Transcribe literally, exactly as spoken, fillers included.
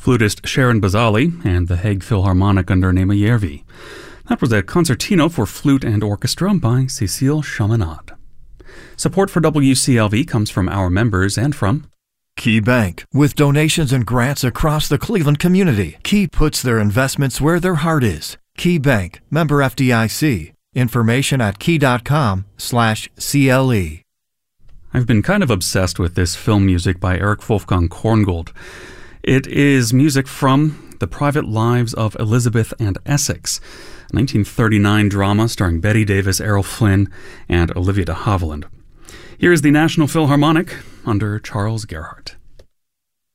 flutist Sharon Bazali and the Hague Philharmonic under Nema Järvi. That was a concertino for flute and orchestra by Cécile Chaminade. Support for W C L V comes from our members and from Key Bank. With donations and grants across the Cleveland community, Key puts their investments where their heart is. Key Bank, member F D I C. Information at key.com slash CLE. I've been kind of obsessed with this film music by Eric Wolfgang Korngold. It is music from The Private Lives of Elizabeth and Essex, a nineteen thirty-nine drama starring Bette Davis, Errol Flynn, and Olivia de Havilland. Here is the National Philharmonic under Charles Gerhardt.